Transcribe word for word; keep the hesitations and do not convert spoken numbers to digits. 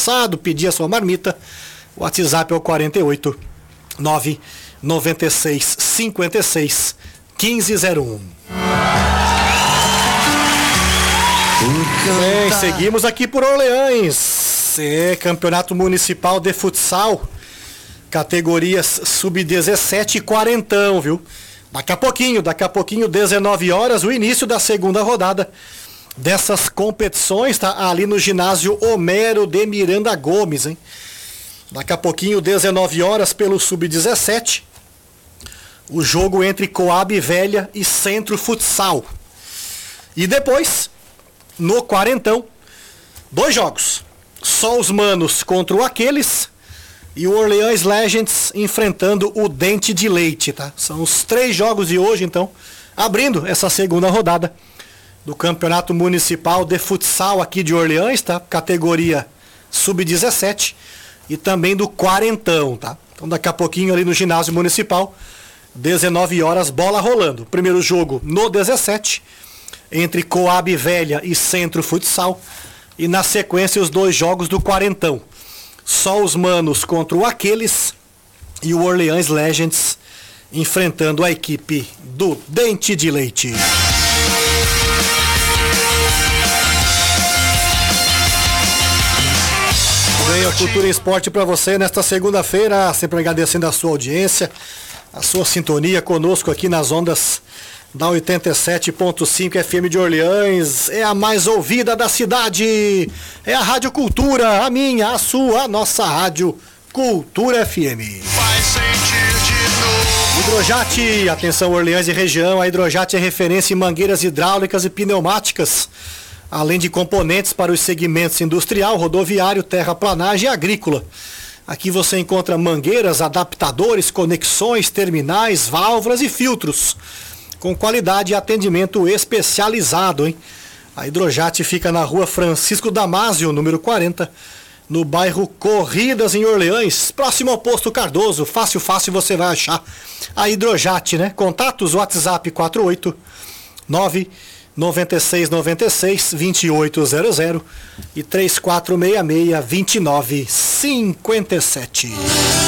assado, pedir a sua marmita. O WhatsApp é o quarenta e oito, nove nove seis, cinco seis, um cinco zero um. Bem, seguimos aqui por Orleans. É, Campeonato Municipal de Futsal, categorias sub dezessete e quarentão, viu? Daqui a pouquinho, daqui a pouquinho, dezenove horas, o início da segunda rodada dessas competições, tá? Ali no ginásio Homero de Miranda Gomes, hein? Daqui a pouquinho, dezenove horas, pelo sub dezessete, o jogo entre Coab Velha e Centro Futsal. E depois, no quarentão, dois jogos. Só os manos contra o Aqueles e o Orleans Legends enfrentando o Dente de Leite, tá? São os três jogos de hoje, então, abrindo essa segunda rodada do Campeonato Municipal de Futsal aqui de Orleans, tá? Categoria sub dezessete e também do quarentão, tá? Então daqui a pouquinho ali no ginásio municipal, dezenove horas, bola rolando. Primeiro jogo no dezessete, entre Coab Velha e Centro Futsal, e na sequência os dois jogos do quarentão. Só os manos contra o Aqueles e o Orleans Legends enfrentando a equipe do Dente de Leite. Bem, a Cultura e Esporte para você nesta segunda-feira, sempre agradecendo a sua audiência, a sua sintonia conosco aqui nas ondas da oitenta e sete ponto cinco F M de Orleans. É a mais ouvida da cidade, é a Rádio Cultura, a minha, a sua, a nossa Rádio Cultura F M. Vai sentir de novo. Hidrojat, atenção Orleans e região, a Hidrojat é referência em mangueiras hidráulicas e pneumáticas, além de componentes para os segmentos industrial, rodoviário, terraplanagem e agrícola. Aqui você encontra mangueiras, adaptadores, conexões, terminais, válvulas e filtros, com qualidade e atendimento especializado, hein? A Hidrojat fica na rua Francisco Damásio, número quarenta, no bairro Corridas, em Orleans, próximo ao posto Cardoso. Fácil, fácil você vai achar a Hidrojat, né? Contatos, WhatsApp quatro oito nove nove seis nove seis, dois oito zero zero e três quatro seis seis, dois nove cinco sete.